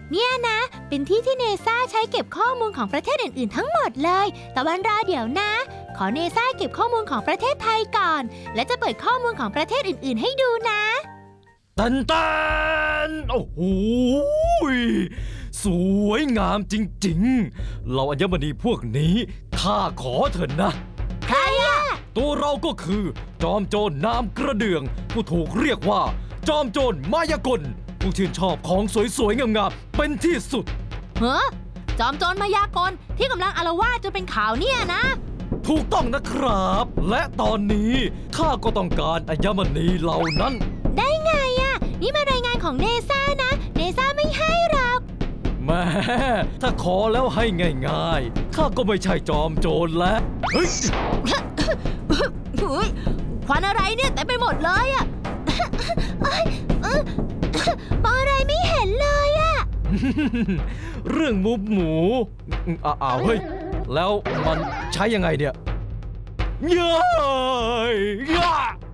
เนี่ยนะเป็นที่ที่เนซ่าใช้เก็บข้อมูลของประเทศอื่นๆทั้งหมดเลยแต่วันรอเดี๋ยวนะขอเนซ่าเก็บข้อมูลของประเทศไทยก่อนและจะเปิดข้อมูลของประเทศอื่นๆให้ดูนะตันโอ้โหสวยงามจริงๆเราอัญมณีพวกนี้ข้าขอเถอะนะใครอะตัวเราก็คือจอมโจรนามกระเดื่องผู้ถูกเรียกว่าจอมโจรมายากลผู้ชื่นชอบของสวยๆงามๆเป็นที่สุดเฮ้อจอมโจรมายากลที่กำลังอาละวาดจนเป็นข่าวเนี่ยนะถูกต้องนะครับและตอนนี้ข้าก็ต้องการอัญมณีเหล่านั้นได้ไงอะนี่มารายงานของเนซ่านะเนซ่าไม่ให้หรอกแม่ถ้าขอแล้วให้ง่ายๆข้าก็ไม่ใช่จอมโจรแล้วเฮ้ยควันอะไรเนี่ยแต่ไปหมดเลยอะมองอะไรไม่เห็นเลยอะเรื่องมุกหมูอ้าวเฮ้ยแล้วมันใช้ยังไงเนี่ยเย้ย